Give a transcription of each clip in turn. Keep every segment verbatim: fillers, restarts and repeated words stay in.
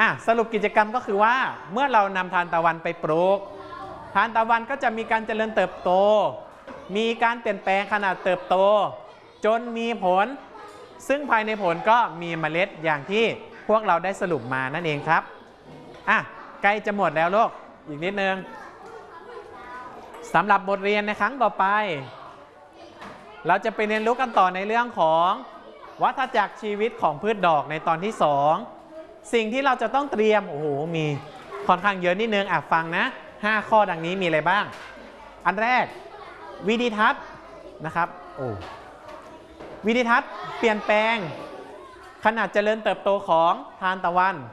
อ่ะสรุปกิจกรรมก็คือว่าเมื่อเรานำทานตะวันไปปลูกทานตะวันก็จะมีการเจริญเติบโตมีการเปลี่ยนแปลงขนาดเติบโตจนมีผลซึ่งภายในผลก็มีเมล็ดอย่างที่พวกเราได้สรุปมานั่นเองครับอ่ะใกล้จะหมดแล้วลูกอีกนิดนึงสำหรับบทเรียนในครั้งต่อไปเราจะไปเรียนรู้กันต่อในเรื่องของวัฏจักรชีวิตของพืชดอกในตอนที่สองสิ่งที่เราจะต้องเตรียมโอ้โหมีค่อนข้างเยอะนิดนึงอ่ะฟังนะห้าข้อดังนี้มีอะไรบ้างอันแรกวิดิทัศน์นะครับโอ้วิดิทัศน์เปลี่ยนแปลงขนาดเจริญเติบโตของทานตะวัน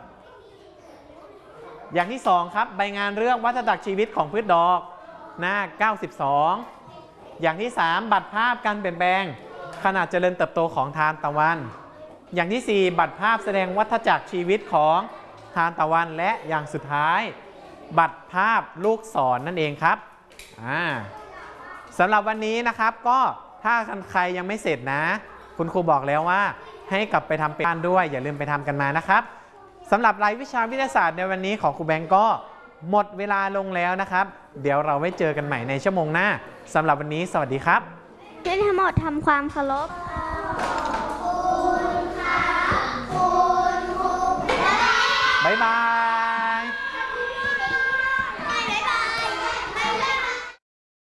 อย่างที่สองครับใบงานเรื่องวัฏจักรชีวิตของพืชดอกหน้าเก้าสิบสองอย่างที่สามบัตรภาพการเปลี่ยนแปลงขนาดเจริญเติบโตของทานตะวันอย่างที่สี่บัตรภาพแสดงวัฏจักรชีวิตของทานตะวันและอย่างสุดท้ายบัตรภาพลูกศร นั่นเองครับอ่าสำหรับวันนี้นะครับก็ถ้าใครยังไม่เสร็จนะคุณครูบอกแล้วว่าให้กลับไปทำเป็นบ้านด้วยอย่าลืมไปทำกันมานะครับสำหรับรายวิชาวิทยาศาสตร์ในวันนี้ของครูแบงก์ก็หมดเวลาลงแล้วนะครับเดี๋ยวเราไว้เจอกันใหม่ในชั่วโมงหน้าสำหรับวันนี้สวัสดีครับที่ทั้งหมดทำความเคารพ